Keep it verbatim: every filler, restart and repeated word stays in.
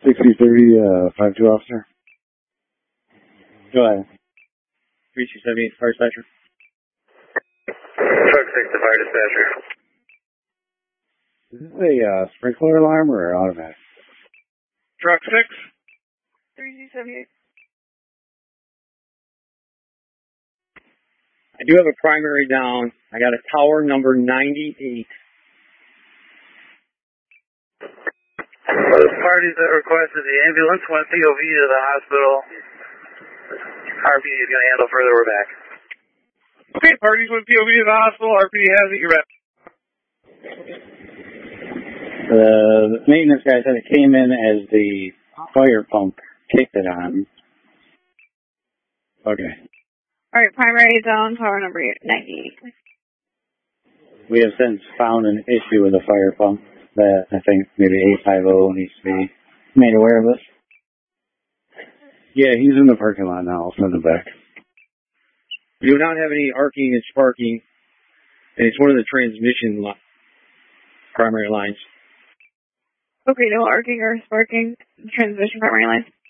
sixty thirty, uh, five two officer. Go ahead. three two seven eight, fire dispatcher. Truck six to fire dispatcher. Is this a uh, sprinkler alarm or automatic? Truck six. three two seven eight. I do have a primary down. I got a tower number ninety-eight. Those parties that requested the ambulance went P O V to the hospital. R P D is going to handle further. We're back. Okay, parties went P O V to the hospital. R P D has it. You're back. The maintenance guy said it came in as the fire pump kicked it on. Okay. All right, primary down, tower number ninety-eight. We have since found an issue with the fire pump that I think maybe eight five zero needs to be made aware of this. Yeah, he's in the parking lot now. I'll send him back. We do not have any arcing and sparking, and it's one of the transmission li- primary lines. Okay, no arcing or sparking, transmission primary line.